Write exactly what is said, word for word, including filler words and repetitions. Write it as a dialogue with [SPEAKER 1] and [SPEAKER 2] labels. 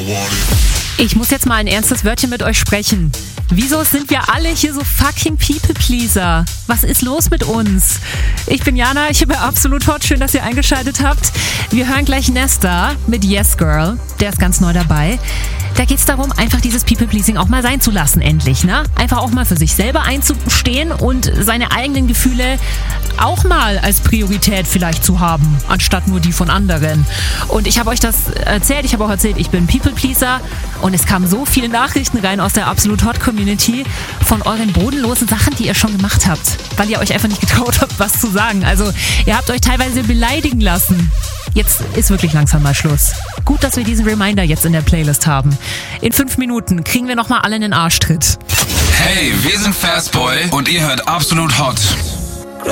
[SPEAKER 1] Ich muss jetzt mal ein ernstes Wörtchen mit euch sprechen. Wieso sind wir alle hier so fucking People-Pleaser? Was ist los mit uns? Ich bin Jana, ich bin bei Absolut Hot. Schön, dass ihr eingeschaltet habt. Wir hören gleich Nesta mit Yes Girl. Der ist ganz neu dabei. Da geht es darum, einfach dieses People-Pleasing auch mal sein zu lassen, endlich. Ne? Einfach auch mal für sich selber einzustehen und seine eigenen Gefühle auch mal als Priorität vielleicht zu haben, anstatt nur die von anderen. Und ich habe euch das erzählt, ich habe auch erzählt, ich bin People-Pleaser und es kamen so viele Nachrichten rein aus der Absolut Hot Community von euren bodenlosen Sachen, die ihr schon gemacht habt, weil ihr euch einfach nicht getraut habt, was zu sagen. Also ihr habt euch teilweise beleidigen lassen. Jetzt ist wirklich langsam mal Schluss. Gut, dass wir diesen Reminder jetzt in der Playlist haben. In fünf Minuten kriegen wir nochmal alle einen Arschtritt.
[SPEAKER 2] Hey, wir sind Fastboy und ihr hört Absolut Hot.